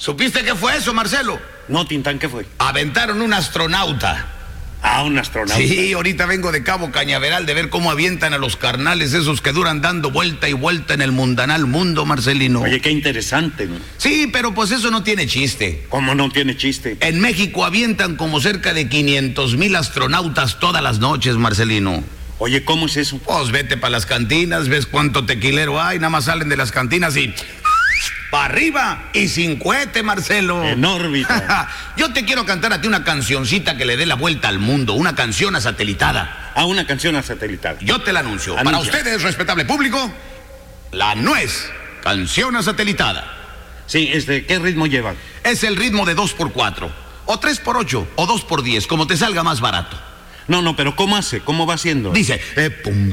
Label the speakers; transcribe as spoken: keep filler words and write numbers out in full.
Speaker 1: ¿Supiste qué fue eso, Marcelo?
Speaker 2: No, Tintán, ¿qué fue?
Speaker 1: Aventaron un astronauta.
Speaker 2: Ah, un astronauta.
Speaker 1: Sí, ahorita vengo de Cabo Cañaveral de ver cómo avientan a los carnales esos que duran dando vuelta y vuelta en el mundanal mundo, Marcelino.
Speaker 2: Oye, qué interesante, ¿no?
Speaker 1: Sí, pero pues eso no tiene chiste.
Speaker 2: ¿Cómo no tiene chiste?
Speaker 1: En México avientan como cerca de quinientos mil astronautas todas las noches, Marcelino.
Speaker 2: Oye, ¿cómo es eso?
Speaker 1: Pues vete para las cantinas, ves cuánto tequilero hay, nada más salen de las cantinas y... para arriba y sin cohete, Marcelo.
Speaker 2: En órbita.
Speaker 1: Yo te quiero cantar a ti una cancioncita que le dé la vuelta al mundo, una canción satelitada.
Speaker 2: Ah, una canción satelitada.
Speaker 1: Yo te la anuncio.
Speaker 2: Anuncia.
Speaker 1: Para ustedes, respetable público, la nuez, canción satelitada.
Speaker 2: Sí, este, ¿qué ritmo lleva?
Speaker 1: Es el ritmo de dos por cuatro, o tres por ocho, o dos por diez, como te salga más barato.
Speaker 2: No, no, pero ¿cómo hace? ¿Cómo va haciendo?
Speaker 1: Dice, eh, pum,